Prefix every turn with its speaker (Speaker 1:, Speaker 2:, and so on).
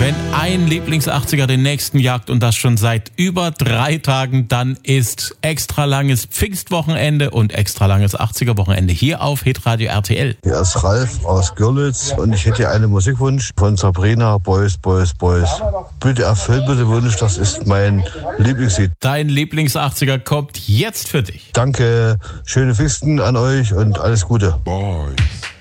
Speaker 1: Wenn ein Lieblings-80er den nächsten jagt und das schon seit über 3 Tagen, dann ist extra langes Pfingstwochenende und extra langes 80er-Wochenende hier auf Hitradio RTL.
Speaker 2: Hier ist Ralf aus Görlitz und ich hätte einen Musikwunsch von Sabrina, Boys, Boys, Boys. Bitte erfüll bitte Wunsch, das ist mein Lieblingslied.
Speaker 1: Dein Lieblings-80er kommt jetzt für dich.
Speaker 2: Danke, schöne Pfingsten an euch und alles Gute.
Speaker 3: Boys.